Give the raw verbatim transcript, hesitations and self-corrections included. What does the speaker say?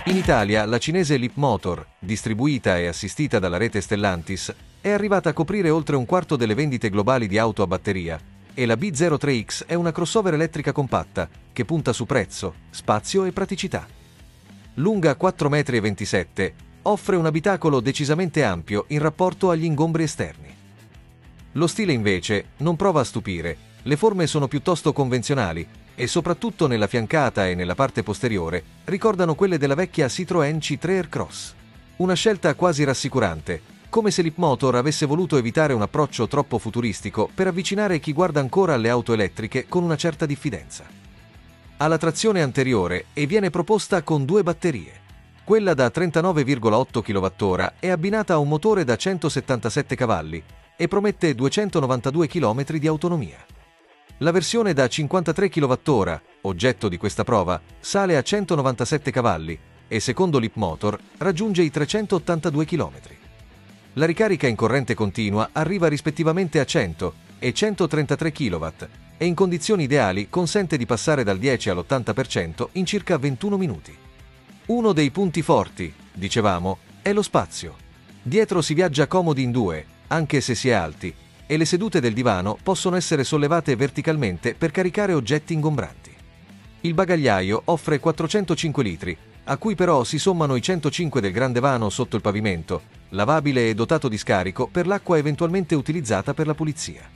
In Italia la cinese Leapmotor, distribuita e assistita dalla rete Stellantis, è arrivata a coprire oltre un quarto delle vendite globali di auto a batteria, e la B zero tre X è una crossover elettrica compatta che punta su prezzo, spazio e praticità. Lunga quattro virgola ventisette metri, offre un abitacolo decisamente ampio in rapporto agli ingombri esterni. Lo stile invece non prova a stupire, le forme sono piuttosto convenzionali e soprattutto nella fiancata e nella parte posteriore ricordano quelle della vecchia Citroën C tre Aircross. Una scelta quasi rassicurante, come se Leapmotor avesse voluto evitare un approccio troppo futuristico per avvicinare chi guarda ancora alle auto elettriche con una certa diffidenza. Ha la trazione anteriore e viene proposta con due batterie. Quella da trentanove virgola otto chilowattora è abbinata a un motore da centosettantasette cavalli e promette duecentonovantadue chilometri di autonomia. La versione da cinquantatré chilowattora, oggetto di questa prova, sale a centonovantasette cavalli e, secondo Leapmotor, raggiunge i trecentottantadue chilometri. La ricarica in corrente continua arriva rispettivamente a cento e centotrentatré chilowatt e in condizioni ideali consente di passare dal dieci all'ottanta per cento in circa ventuno minuti. Uno dei punti forti, dicevamo, è lo spazio. Dietro si viaggia comodi in due, anche se si è alti, e le sedute del divano possono essere sollevate verticalmente per caricare oggetti ingombranti. Il bagagliaio offre quattrocentocinque litri, a cui però si sommano i centocinque del grande vano sotto il pavimento, lavabile e dotato di scarico per l'acqua eventualmente utilizzata per la pulizia.